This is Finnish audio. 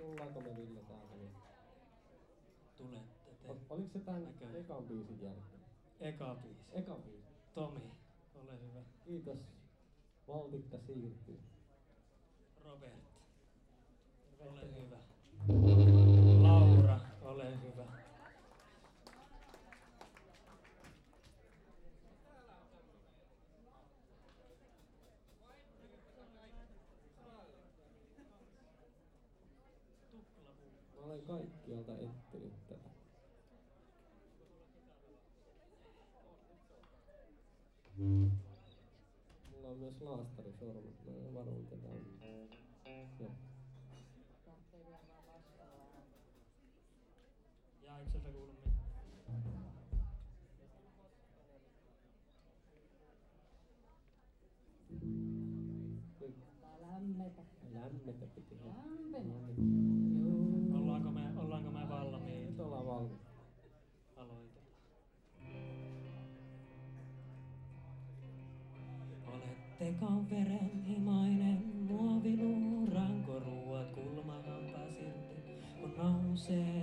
Tullaanko me Ville täältä nyt? Tulette te. Oliko se tän Näköjään. ekan biisin jälkeen? Eka biisi. Eka biisi. Tomi, ole hyvä. Kiitos. Valtikka siirtyy. Robert, ole hyvä. Laura, ole hyvä. Mä olen kaikkialta etsinyt tätä. Mulla on myös laastarisormet, mä en varuun tätä. Joo. Ja eikö sieltä kuulu mitään? Lämmetä piti. Ollaanko me valmiit? Nyt ollaan valmiit. Aloitetaan. Oletteko verenhimoinen muoviluuranko ruuat kulmahampaas irti, kun nousee